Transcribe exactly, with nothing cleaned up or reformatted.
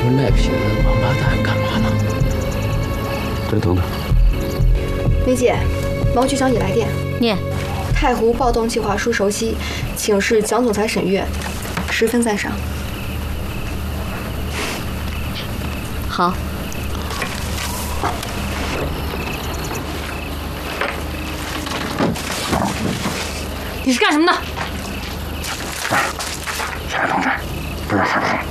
个赖皮的王八蛋干嘛呢？再等等。 梅姐，毛局长已来电。 念。 太湖暴动计划书熟悉，请示蒋总裁审阅，十分赞赏。 好。 你是干什么的？ 夏同志，不知道是不是？